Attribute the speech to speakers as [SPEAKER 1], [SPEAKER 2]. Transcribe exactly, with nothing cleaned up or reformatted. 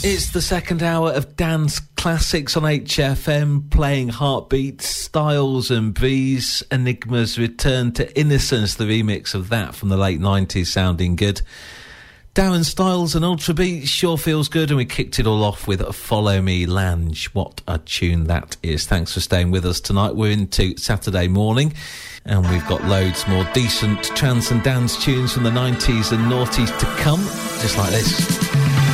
[SPEAKER 1] It's the second hour of Dance Classics on H F M, playing Heartbeats, Styles and Breeze. Enigma's Return to Innocence, the remix of that from the late nineties, sounding good. Darren Styles and Ultra Beats sure feels good, and we kicked it all off with Follow Me Lange. What a tune that is. Thanks for staying with us tonight. We're into Saturday morning, and we've got loads more decent trance and dance tunes from the nineties and noughties to come, just like this.